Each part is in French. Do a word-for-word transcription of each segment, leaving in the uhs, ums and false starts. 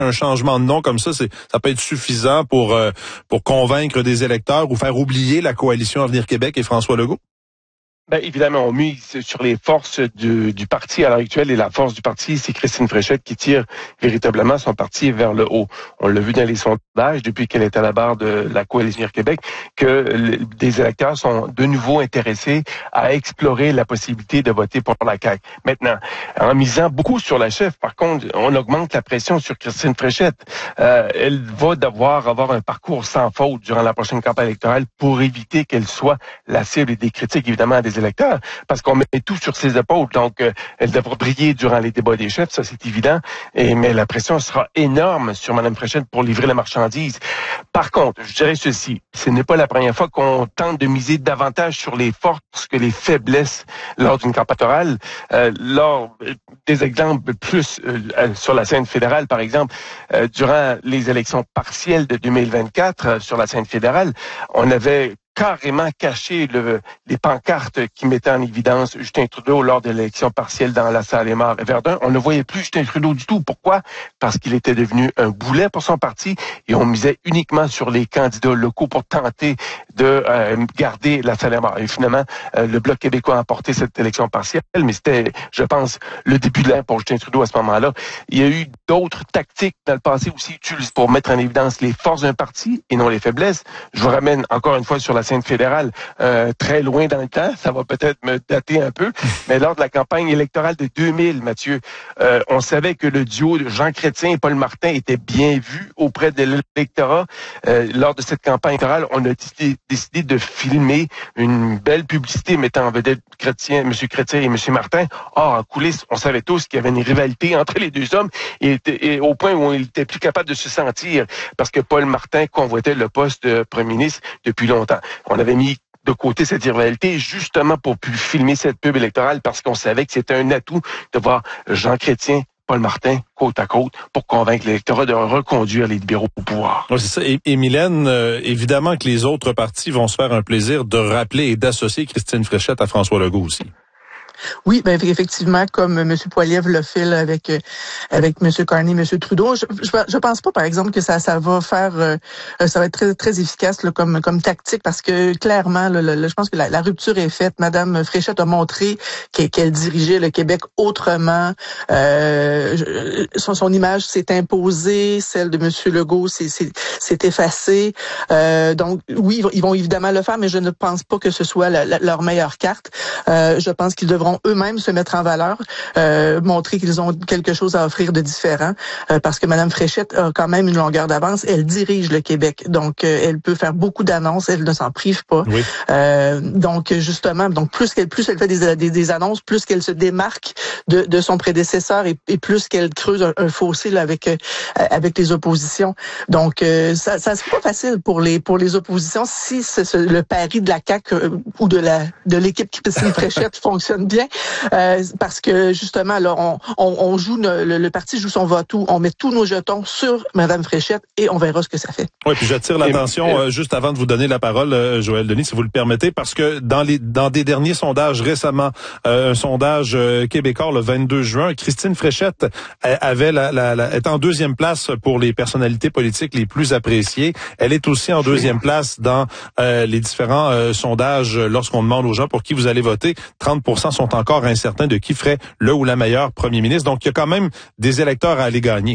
un changement de nom comme ça, c'est ça peut être suffisant pour euh, pour convaincre des électeurs ou faire oublier la coalition Avenir Québec et François Legault? Ben, évidemment, on mise sur les forces du, du parti à l'heure actuelle, et la force du parti, c'est Christine Fréchette qui tire véritablement son parti vers le haut. On l'a vu dans les sondages depuis qu'elle est à la barre de la coalition Québec, que le, des électeurs sont de nouveau intéressés à explorer la possibilité de voter pour la C A Q. Maintenant, en misant beaucoup sur la chef, par contre, on augmente la pression sur Christine Fréchette. Euh, elle va devoir avoir un parcours sans faute durant la prochaine campagne électorale pour éviter qu'elle soit la cible des critiques, évidemment, des électeurs, parce qu'on met tout sur ses épaules. Donc, euh, elle devra briller durant les débats des chefs, ça c'est évident. Et, mais la pression sera énorme sur Mme Fréchette pour livrer la marchandise. Par contre, je dirais ceci, ce n'est pas la première fois qu'on tente de miser davantage sur les forces que les faiblesses lors d'une campagne électorale. Euh, lors des exemples plus euh, sur la scène fédérale, par exemple, euh, durant les élections partielles de deux mille vingt-quatre, euh, sur la scène fédérale, on avait carrément caché le, les pancartes qui mettaient en évidence Justin Trudeau lors de l'élection partielle dans la salle Aymar et Verdun. On ne voyait plus Justin Trudeau du tout. Pourquoi? Parce qu'il était devenu un boulet pour son parti et on misait uniquement sur les candidats locaux pour tenter de euh, garder la salle Aymar. Et finalement, euh, le Bloc québécois a emporté cette élection partielle, mais c'était, je pense, le début de l'an pour Justin Trudeau à ce moment-là. Il y a eu d'autres tactiques dans le passé aussi utilisées pour mettre en évidence les forces d'un parti et non les faiblesses. Je vous ramène encore une fois sur la scène fédérale, euh, très loin dans le temps, ça va peut-être me dater un peu, mais lors de la campagne électorale de deux mille, Mathieu, euh, on savait que le duo de Jean Chrétien et Paul Martin était bien vu auprès de l'électorat. Euh, lors de cette campagne électorale, on a décidé, décidé de filmer une belle publicité mettant en vedette Chrétien, M. Chrétien et M. Martin. Or, en coulisses, on savait tous qu'il y avait une rivalité entre les deux hommes et, et au point où il était plus capable de se sentir parce que Paul Martin convoitait le poste de premier ministre depuis longtemps. On avait mis de côté cette rivalité justement pour plus filmer cette pub électorale parce qu'on savait que c'était un atout de voir Jean Chrétien, Paul Martin côte à côte pour convaincre l'électorat de reconduire les libéraux au pouvoir. Oui, c'est ça. Et, et Mylène, euh, évidemment que les autres partis vont se faire un plaisir de rappeler et d'associer Christine Fréchette à François Legault aussi. Oui, ben effectivement, comme M. Poilievre le fait là, avec avec M. Carney, M. Trudeau, je, je je pense pas, par exemple, que ça ça va faire, euh, ça va être très très efficace là, comme comme tactique, parce que clairement, là, là, je pense que la, la rupture est faite. Madame Fréchette a montré qu'elle, qu'elle dirigeait le Québec autrement. Euh, son, son image s'est imposée, celle de M. Legault s'est s'est effacée. Euh, donc oui, ils vont, ils vont évidemment le faire, mais je ne pense pas que ce soit la, la, leur meilleure carte. Euh, je pense qu'ils devront eux-mêmes se mettre en valeur, euh, montrer qu'ils ont quelque chose à offrir de différent, euh, parce que Mme Fréchette a quand même une longueur d'avance. Elle dirige le Québec, donc euh, elle peut faire beaucoup d'annonces, elle ne s'en prive pas. Oui. Euh, donc justement, donc plus qu'elle plus elle fait des, des, des annonces, plus qu'elle se démarque de, de son prédécesseur et, et plus qu'elle creuse un, un fossé là, avec euh, avec les oppositions. Donc euh, ça, ça c'est pas facile pour les pour les oppositions si c'est ce, le pari de la C A Q euh, ou de la de l'équipe Christine Fréchette fonctionne bien. Euh, parce que justement là, on, on, on joue le, le parti joue son va-tout, on met tous nos jetons sur Mme Fréchette et on verra ce que ça fait. Oui, puis j'attire l'attention euh, juste avant de vous donner la parole, euh, Joël Denis, si vous le permettez, parce que dans les dans des derniers sondages récemment, euh, un sondage euh, québécois le vingt-deux juin, Christine Fréchette avait la, la, la est en deuxième place pour les personnalités politiques les plus appréciées. Elle est aussi en deuxième place dans euh, les différents euh, sondages lorsqu'on demande aux gens pour qui vous allez voter. trente pour cent sont encore incertains de qui ferait le ou la meilleure premier ministre. Donc, il y a quand même des électeurs à aller gagner.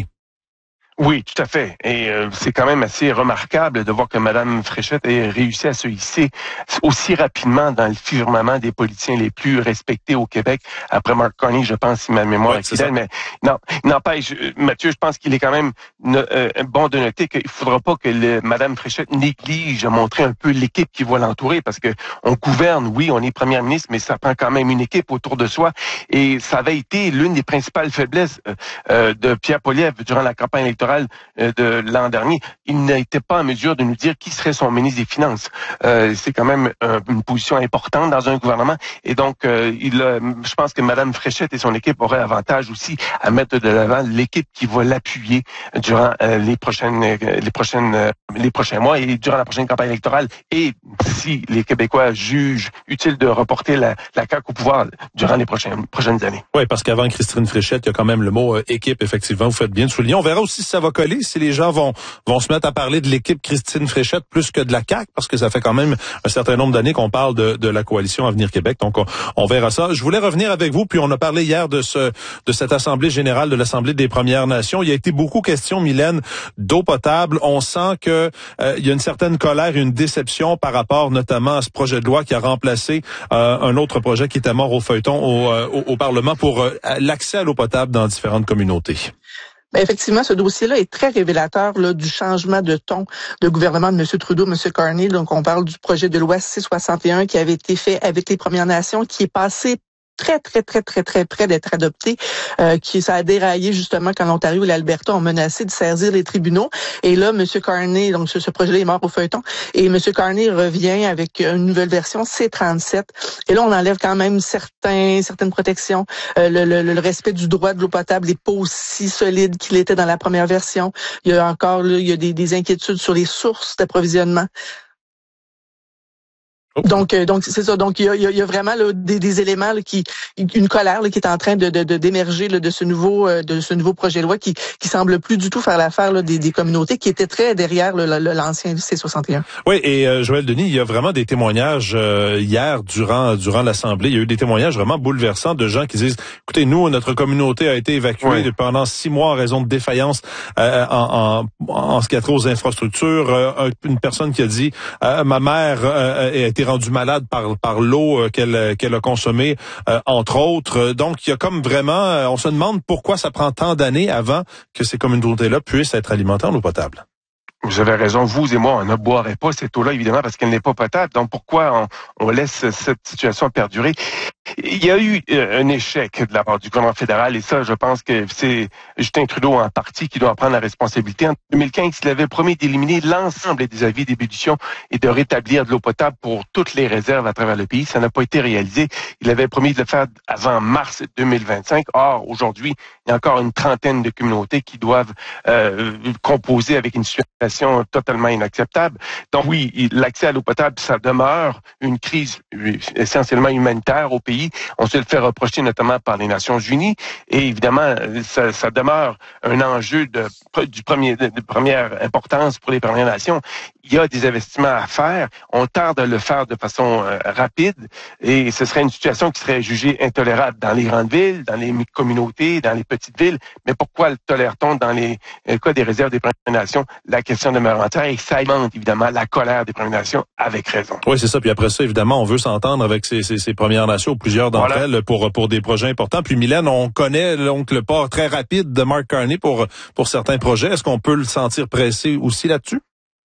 Oui, tout à fait. Et euh, c'est quand même assez remarquable de voir que Mme Fréchette ait réussi à se hisser aussi rapidement dans le firmament des politiciens les plus respectés au Québec. Après Mark Carney, je pense, si ma mémoire ouais, est fidèle. Mais non, n'empêche, Mathieu, je pense qu'il est quand même euh, bon de noter qu'il ne faudra pas que le, Mme Fréchette néglige à montrer un peu l'équipe qui va l'entourer, parce que on gouverne, oui, on est première ministre, mais ça prend quand même une équipe autour de soi. Et ça avait été l'une des principales faiblesses euh, de Pierre Poilievre durant la campagne électorale de l'an dernier. Il n'était pas en mesure de nous dire qui serait son ministre des Finances. Euh, c'est quand même euh, une position importante dans un gouvernement. Et donc, euh, il, euh, je pense que Mme Fréchette et son équipe auraient avantage aussi à mettre de l'avant l'équipe qui va l'appuyer durant euh, les prochaines, euh, les prochaines, euh, les prochains mois et durant la prochaine campagne électorale. Et si les Québécois jugent utile de reporter la, la C A Q au pouvoir durant les prochaines, prochaines années. Oui, parce qu'avant Christine Fréchette, il y a quand même le mot euh, équipe, effectivement. Vous faites bien de souligner. On verra aussi si ça va coller, si les gens vont vont se mettre à parler de l'équipe Christine Fréchette plus que de la C A Q, parce que ça fait quand même un certain nombre d'années qu'on parle de, de la coalition Avenir Québec. Donc, on, on verra ça. Je voulais revenir avec vous, puis on a parlé hier de ce de cette Assemblée générale de l'Assemblée des Premières Nations. Il y a été beaucoup question, Mylène, d'eau potable. On sent que euh, il y a une certaine colère, une déception par rapport notamment à ce projet de loi qui a remplacé euh, un autre projet qui était mort au feuilleton au, euh, au, au Parlement pour euh, l'accès à l'eau potable dans différentes communautés. Ben effectivement, ce dossier-là est très révélateur là, du changement de ton de gouvernement de M. Trudeau, M. Carney. Donc, on parle du projet de loi C soixante et un qui avait été fait avec les Premières Nations, qui est passé très, très, très, très, très près d'être adopté, euh, qui ça a déraillé justement quand l'Ontario et l'Alberta ont menacé de saisir les tribunaux. Et là, M. Carney, donc ce, ce projet-là est mort au feuilleton, et M. Carney revient avec une nouvelle version, C trente-sept. Et là, on enlève quand même certains, certaines protections. Euh, le, le, le respect du droit de l'eau potable n'est pas aussi solide qu'il était dans la première version. Il y a encore là, il y a des, des inquiétudes sur les sources d'approvisionnement. Donc, euh, donc c'est ça. Donc, il y a, il y a vraiment là, des, des éléments là, qui, une colère là, qui est en train de, de, de d'émerger là, de ce nouveau, euh, de ce nouveau projet de loi qui, qui semble plus du tout faire l'affaire là, des, des communautés qui étaient très derrière là, l'ancien C soixante et un. Oui, et euh, Joël Denis, il y a vraiment des témoignages euh, hier durant durant l'Assemblée. Il y a eu des témoignages vraiment bouleversants de gens qui disent, écoutez, nous, notre communauté a été évacuée oui. pendant six mois en raison de défaillance euh, en, en, en ce qui a trait aux infrastructures. Euh, une personne qui a dit, euh, ma mère euh, a été rendue malade par par l'eau euh, qu'elle qu'elle a consommée, euh, entre autres. Donc, il y a comme vraiment, euh, on se demande pourquoi ça prend tant d'années avant que ces communautés-là puissent être alimentées en eau potable. Vous avez raison, vous et moi, on ne boirait pas cette eau-là, évidemment, parce qu'elle n'est pas potable. Donc, pourquoi on, on laisse cette situation perdurer? Il y a eu un échec de la part du gouvernement fédéral, et ça, je pense que c'est Justin Trudeau en partie qui doit prendre la responsabilité. En deux mille quinze, il avait promis d'éliminer l'ensemble des avis d'ébullition et de rétablir de l'eau potable pour toutes les réserves à travers le pays. Ça n'a pas été réalisé. Il avait promis de le faire avant mars deux mille vingt-cinq. Or, aujourd'hui, il y a encore une trentaine de communautés qui doivent euh, composer avec une situation totalement inacceptable. Donc oui, l'accès à l'eau potable, ça demeure une crise essentiellement humanitaire au pays. On se le fait reprocher notamment par les Nations Unies, et évidemment, ça, ça demeure un enjeu de, du premier, de, de première importance pour les Premières Nations. Il y a des investissements à faire. On tarde à le faire de façon euh, rapide, et ce serait une situation qui serait jugée intolérable dans les grandes villes, dans les communautés, dans les petites villes. Mais pourquoi le tolère-t-on dans les euh, cas des réserves des Premières Nations? La question demeure entière, et ça alimente évidemment la colère des Premières Nations avec raison. Oui, c'est ça. Puis après ça, évidemment, on veut s'entendre avec ces, ces, ces Premières Nations, plusieurs d'entre voilà. elles, pour pour des projets importants. Puis Mylène, on connaît donc le port très rapide de Mark Carney pour pour certains projets. Est-ce qu'on peut le sentir pressé aussi là-dessus?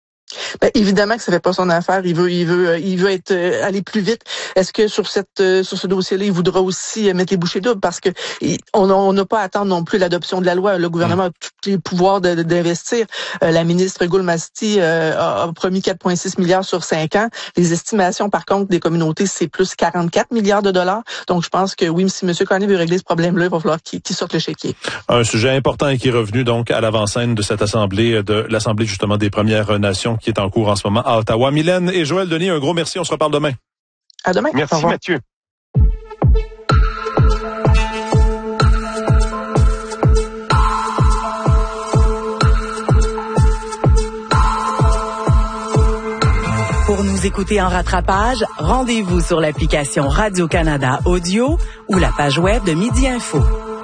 Ben, évidemment que ça fait pas son affaire. Il veut, il veut, il veut être euh, aller plus vite. Est-ce que sur cette, euh, sur ce dossier-là, il voudra aussi euh, mettre les bouchées doubles, parce que il, on n'a pas à attendre non plus l'adoption de la loi. Le gouvernement mmh. a tous les pouvoirs de, de, d'investir. Euh, la ministre Goulmasti euh, a, a promis quatre virgule six milliards sur cinq ans. Les estimations, par contre, des communautés, c'est plus quarante-quatre milliards de dollars. Donc, je pense que oui, si M. Carney veut régler ce problème-là, il va falloir qu'il, qu'il sorte le chéquier. Un sujet important et qui est revenu donc à l'avant-scène de cette assemblée, de l'assemblée justement des Premières Nations, qui est en cours en ce moment à Ottawa. Mylène et Joël Denis, un gros merci. On se reparle demain. À demain. Merci, Mathieu. Pour nous écouter en rattrapage, rendez-vous sur l'application Radio-Canada Audio ou la page web de Midi Info.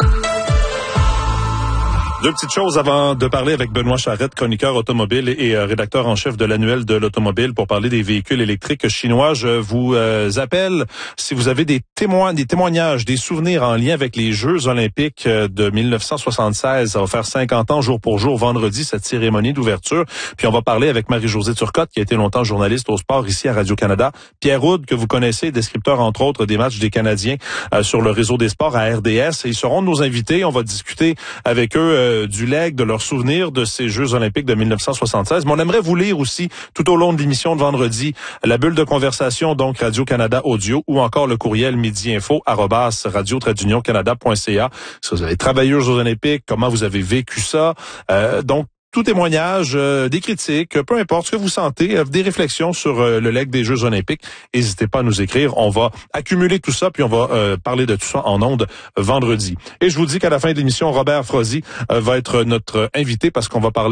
Deux petites choses avant de parler avec Benoît Charette, chroniqueur automobile et, et euh, rédacteur en chef de l'annuel de l'automobile, pour parler des véhicules électriques chinois. Je vous euh, appelle si vous avez des témoins, des témoignages, des souvenirs en lien avec les Jeux olympiques de dix-neuf cent soixante-seize. Ça va faire cinquante ans jour pour jour vendredi, cette cérémonie d'ouverture. Puis on va parler avec Marie-Josée Turcotte, qui a été longtemps journaliste au sport ici à Radio-Canada. Pierre Houde, que vous connaissez, descripteur entre autres des matchs des Canadiens euh, sur le réseau des sports à R D S. Et ils seront nos invités. On va discuter avec eux euh, du legs, de leurs souvenirs de ces Jeux olympiques de dix-neuf cent soixante-seize. Mais on aimerait vous lire aussi, tout au long de l'émission de vendredi, la bulle de conversation, donc Radio-Canada Audio, ou encore le courriel midi-info, arrobas, radio-canada.ca. Si vous avez travaillé aux Jeux olympiques, comment vous avez vécu ça? Euh, donc, tout témoignage, euh, des critiques, peu importe ce que vous sentez, euh, des réflexions sur euh, le legs des Jeux olympiques, n'hésitez pas à nous écrire. On va accumuler tout ça, puis on va euh, parler de tout ça en ondes vendredi. Et je vous dis qu'à la fin de l'émission, Robert Frozy euh, va être notre invité parce qu'on va parler